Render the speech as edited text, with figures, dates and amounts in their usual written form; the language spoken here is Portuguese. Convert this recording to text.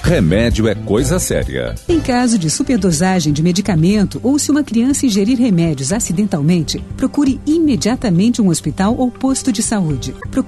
Remédio é coisa séria. Em caso de superdosagem de medicamento ou se uma criança ingerir remédios acidentalmente, procure imediatamente um hospital ou posto de saúde. Procure